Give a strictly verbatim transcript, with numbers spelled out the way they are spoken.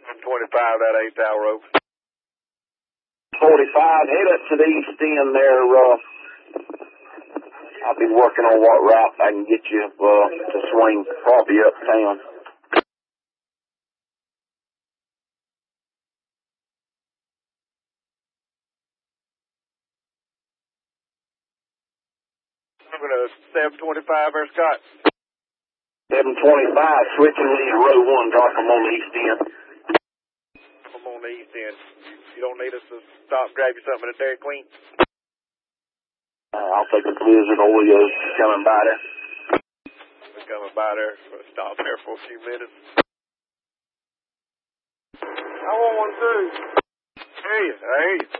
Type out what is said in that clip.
twenty-five, that eighth hour open. forty-five, head up to the east end there. Uh, I'll be working on what route I can get you uh, to swing probably uptown. I'm going to seven twenty-five there, Scott. seven twenty-five, switching lead row one, drop them on the east end. I'm on the east end. You don't need us to stop and grab you something at Dairy Queen? Uh, I'll take a blizzard Oreos coming by there. We're coming by there. We'll stop there for a few minutes. I want one too. Hey, hey.